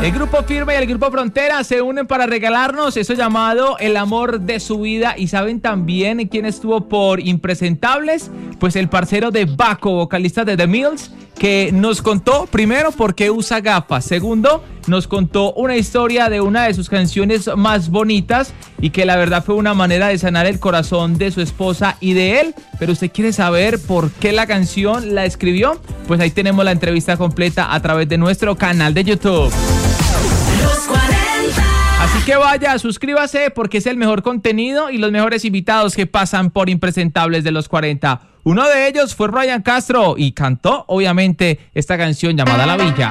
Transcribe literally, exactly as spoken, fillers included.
El Grupo Firme y el Grupo Frontera se unen para regalarnos eso llamado El Amor de su Vida. ¿Y saben también quién estuvo por Impresentables? Pues el parcero de Baco, vocalista de The Mills, que nos contó primero por qué usa gafas. Segundo, nos contó una historia de una de sus canciones más bonitas y que la verdad fue una manera de sanar el corazón de su esposa y de él. Pero usted quiere saber por qué la canción la escribió, pues ahí tenemos la entrevista completa a través de nuestro canal de YouTube. Los cuarenta. Así que vaya, suscríbase porque es el mejor contenido y los mejores invitados que pasan por Impresentables de los cuarenta. Uno de ellos fue Ryan Castro y cantó obviamente esta canción llamada La Villa.